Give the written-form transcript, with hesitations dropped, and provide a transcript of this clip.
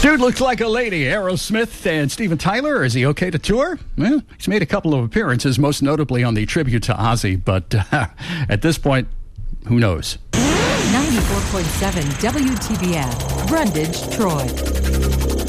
Dude looks like a lady. Aerosmith and Steven Tyler. Is he okay to tour? Well, he's made a couple of appearances, most notably on the tribute to Ozzy. But at this point, who knows? 94.7 WTBN, Brundage, Troy.